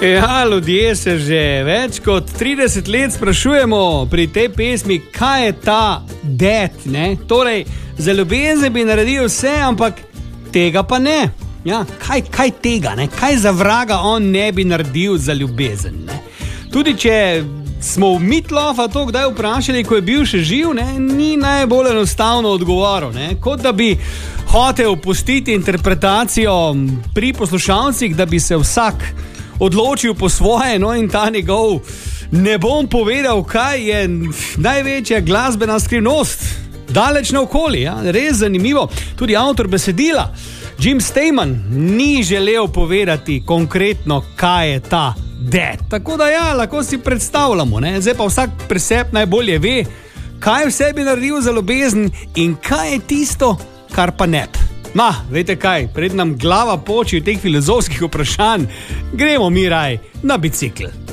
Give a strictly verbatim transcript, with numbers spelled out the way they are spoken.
Ja, ljudje se že več kot trideset let sprašujemo pri tej pesmi, kaj je ta det, ne? Torej, za ljubezen bi naredil vse, ampak tega pa ne. Ja, kaj, kaj tega, ne? Kaj za vraga on ne bi naredil za ljubezen, ne? Tudi če smo v Mitlofa to kdaj vprašali, ko je bil še živ, ne? Ni najbolj enostavno odgovoril, ne? Kot da bi hotel pustiti interpretacijo pri poslušalcih, da bi se vsak odločil po svoje, no, in ta njegov ne bom povedal, kaj je največja glasbena skrivnost. Daleč naokoli, ja? Res zanimivo. Tudi avtor besedila, Jim Steinman, ni želel povedati konkretno, kaj je ta det. Tako da ja, lahko si predstavljamo, ne? Zdaj pa vsak pri sebi najbolje ve, kaj vse bi naredil za ljubezen in kaj je tisto, kar pa ne. Ma, veste kaj, pred nam glava poči v teh filozofskih vprašanj, gremo mi raj na bicikl.